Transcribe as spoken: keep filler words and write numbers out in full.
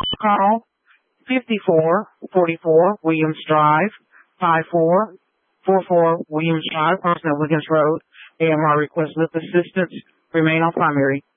Call fifty-four forty-four Williams Drive, five four four four Williams Drive, Parsonal Wiggins Road. A M R requests lift assistance. Remain on primary.